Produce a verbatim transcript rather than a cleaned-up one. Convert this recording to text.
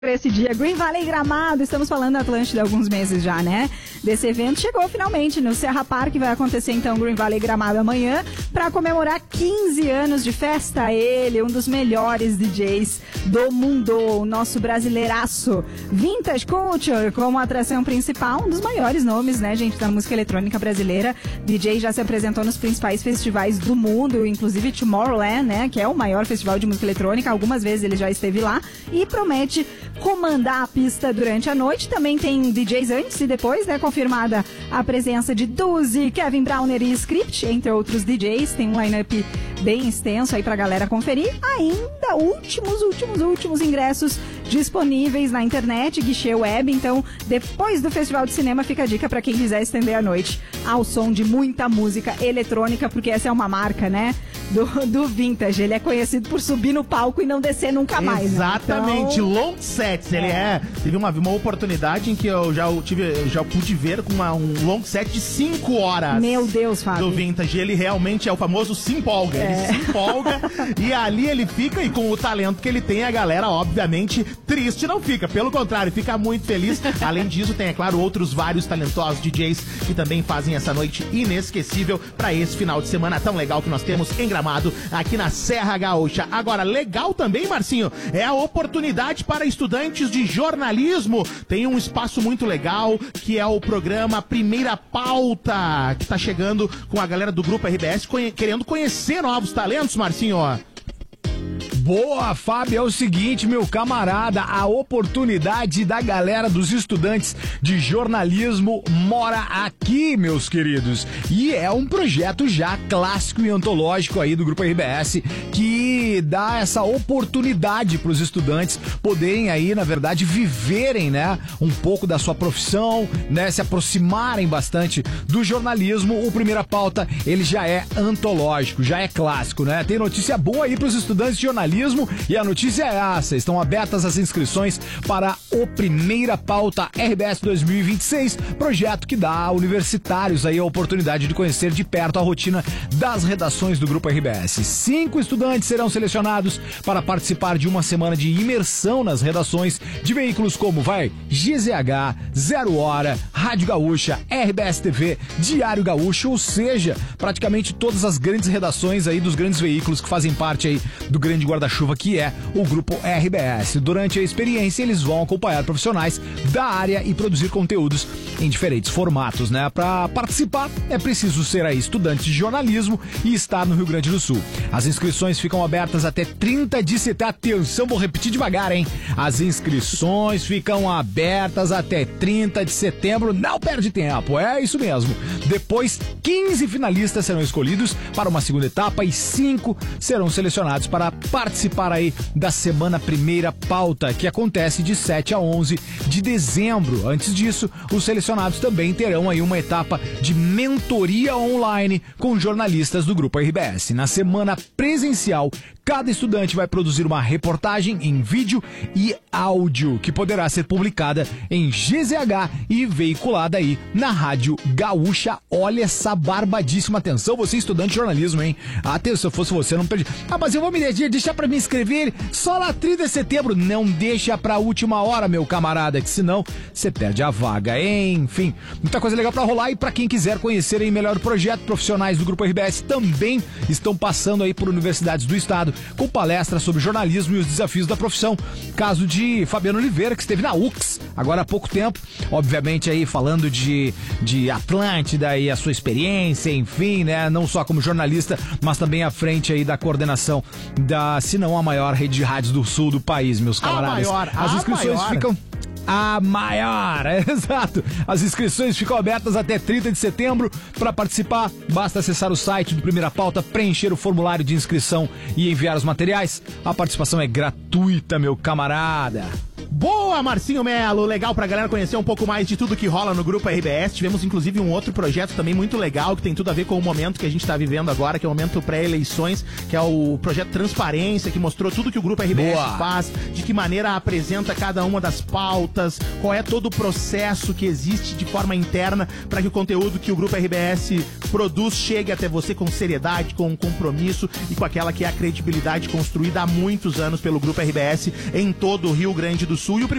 Esse dia, Green Valley Gramado, estamos falando da Atlântida há alguns meses já, né? Desse evento chegou finalmente no Serra Park, vai acontecer então Green Valley Gramado amanhã para comemorar quinze anos de festa. Ele, um dos melhores D Js do mundo, o nosso brasileiraço. Vintage Culture como atração principal, um dos maiores nomes, né, gente, da música eletrônica brasileira. D J já se apresentou nos principais festivais do mundo, inclusive Tomorrowland, né, que é o maior festival de música eletrônica. Algumas vezes ele já esteve lá e promete comandar a pista durante a noite. Também tem D Js antes e depois, né? Confirmada a presença de Duzi, Kevin Browner e Script, entre outros D Js. Tem um line-up bem extenso aí pra galera conferir. Ainda últimos, últimos, últimos ingressos disponíveis na internet, guichê web. Então, depois do Festival de Cinema, fica a dica pra quem quiser estender a noite ao som de muita música eletrônica, porque essa é uma marca, né? Do, do Vintage. Ele é conhecido por subir no palco e não descer nunca mais. Exatamente, né? Então... long sets. Ele é. é teve uma, uma oportunidade em que eu já tive, eu já pude ver com uma, um long set de cinco horas. Meu Deus, Fábio. Do Vintage. Ele realmente é o famoso se empolga. É. Ele se empolga e ali ele fica, e com o talento que ele tem, a galera, obviamente, triste não fica. Pelo contrário, fica muito feliz. Além disso, tem, é claro, outros vários talentosos D Js que também fazem essa noite inesquecível para esse final de semana tão legal que nós temos em Gramado, aqui na Serra Gaúcha. Agora, legal também, Marcinho, é a oportunidade para estudantes de jornalismo. Tem um espaço muito legal, que é o programa Primeira Pauta, que tá chegando com a galera do Grupo R B S, conhe- querendo conhecer novos talentos, Marcinho. Boa, Fábio, é o seguinte, meu camarada, a oportunidade da galera dos estudantes de jornalismo mora aqui, meus queridos. E é um projeto já clássico e antológico aí do Grupo R B S, que dá essa oportunidade para os estudantes poderem aí, na verdade, viverem, né, um pouco da sua profissão, né, se aproximarem bastante do jornalismo. O Primeira Pauta, ele já é antológico, já é clássico, né? Tem notícia boa aí para os estudantes de jornalismo. E a notícia é essa: estão abertas as inscrições para o Primeira Pauta R B S dois mil e vinte e seis, projeto que dá a universitários aí a oportunidade de conhecer de perto a rotina das redações do Grupo R B S. Cinco estudantes serão selecionados para participar de uma semana de imersão nas redações de veículos como vai G Z H, Zero Hora, Rádio Gaúcha, R B S T V, Diário Gaúcho, ou seja, praticamente todas as grandes redações aí dos grandes veículos que fazem parte aí do grande guarda-chuva que é o Grupo R B S. Durante a experiência, eles vão acompanhar profissionais da área e produzir conteúdos em diferentes formatos, né? Para participar, é preciso ser aí estudante de jornalismo e estar no Rio Grande do Sul. As inscrições ficam abertas até trinta de setembro. Atenção, vou repetir devagar, hein? As inscrições ficam abertas até trinta de setembro. Não perde tempo, é isso mesmo. Depois, quinze finalistas serão escolhidos para uma segunda etapa e cinco serão selecionados para participar aí da Semana Primeira Pauta, que acontece de sete a onze de dezembro. Antes disso, os selecionados também terão aí uma etapa de mentoria online com jornalistas do Grupo R B S. Na semana presencial, cada estudante vai produzir uma reportagem em vídeo e áudio, que poderá ser publicada em G Z H e veiculada aí na Rádio Gaúcha. Olha essa barbadíssima. Atenção, você estudante de jornalismo, hein? Atenção, se eu fosse você, não perdi. Ah, mas eu vou me decidir, deixar pra me inscrever só lá trinta de setembro. Não deixa pra última hora, meu camarada, que senão você perde a vaga, hein? Enfim, muita coisa legal pra rolar. E pra quem quiser conhecer aí melhor o projeto, profissionais do Grupo R B S também estão passando aí por universidades do estado com palestras sobre jornalismo e os desafios da profissão. Caso de Fabiano Oliveira, que esteve na U C S agora há pouco tempo, obviamente aí falando de, de Atlântida e a sua experiência, enfim, né, não só como jornalista, mas também à frente aí da coordenação da, se não a maior rede de rádios do sul do país, meus camaradas. A maior, As inscrições maior. ficam... A maior, exato. As inscrições ficam abertas até trinta de setembro. Para participar, basta acessar o site do Primeira Pauta, preencher o formulário de inscrição e enviar os materiais. A participação é gratuita, meu camarada. Boa, Marcinho Melo! Legal pra galera conhecer um pouco mais de tudo que rola no Grupo R B S. Tivemos, inclusive, um outro projeto também muito legal, que tem tudo a ver com o momento que a gente tá vivendo agora, que é o momento pré-eleições, que é o projeto Transparência, que mostrou tudo que o Grupo R B S Boa. faz, de que maneira apresenta cada uma das pautas, qual é todo o processo que existe de forma interna para que o conteúdo que o Grupo R B S produz chegue até você com seriedade, com compromisso e com aquela que é a credibilidade construída há muitos anos pelo Grupo R B S em todo o Rio Grande do Sul. E o